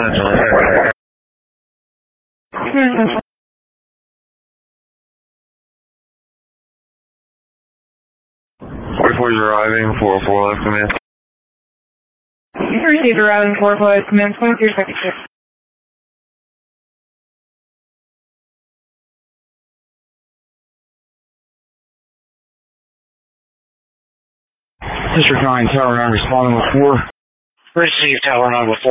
Before you're arriving, 4-4 left command. You received arriving 4-4 left command, 23 second shift. District 9, Tower 9 responding with 4. Received Tower 9 with 4.